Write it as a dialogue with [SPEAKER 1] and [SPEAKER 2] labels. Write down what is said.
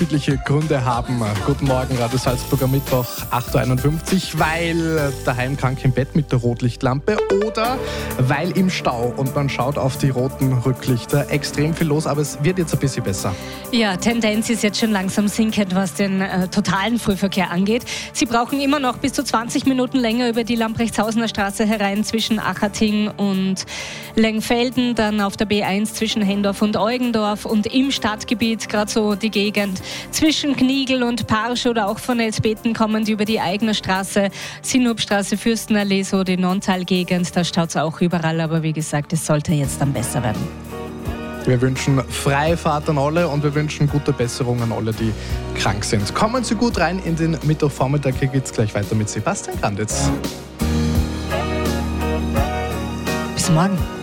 [SPEAKER 1] unterschiedliche Gründe haben. Guten Morgen, Radio Salzburger, Mittwoch, 8.51 Uhr, weil daheim krank im Bett mit der Rotlichtlampe oder weil im Stau und man schaut auf die roten Rücklichter. Extrem viel los, aber es wird jetzt ein bisschen besser.
[SPEAKER 2] Ja, Tendenz ist jetzt schon langsam sinkend, was den totalen Frühverkehr angeht. Sie brauchen immer noch bis zu 20 Minuten länger über die Lamprechtshausener Straße herein zwischen Achating und Lengfelden, dann auf der B1 zwischen Hendorf und Eugendorf und im Stadtgebiet, gerade so die Gegend zwischen Kniegl und Parsch oder auch von Elsbeten kommend über die Eigner Straße, Sinhubstraße, Fürstenallee, so die Nonntal-Gegend, da staut es auch überall, aber wie gesagt, es sollte jetzt dann besser werden.
[SPEAKER 1] Wir wünschen freie Fahrt an alle und wir wünschen gute Besserung an alle, die krank sind. Kommen Sie gut rein in den Mittwochvormittag. Hier geht es gleich weiter mit Sebastian Granditz.
[SPEAKER 2] Bis morgen.